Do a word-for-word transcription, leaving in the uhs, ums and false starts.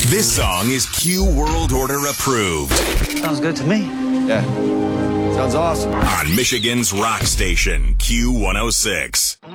This song is Q World Order approved. Sounds good to me. Yeah. Sounds awesome. On Michigan's rock station, Q one oh six.